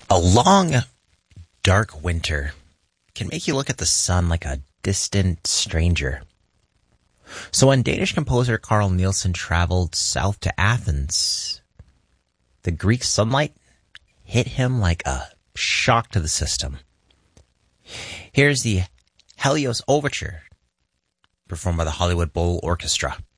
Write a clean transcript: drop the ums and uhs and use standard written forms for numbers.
A long, dark winter can make you look at the sun like a distant stranger. So when Danish composer Carl Nielsen traveled south to Athens, the Greek sunlight hit him like a shock to the system. Here's the Helios Overture, performed by the Hollywood Bowl Orchestra.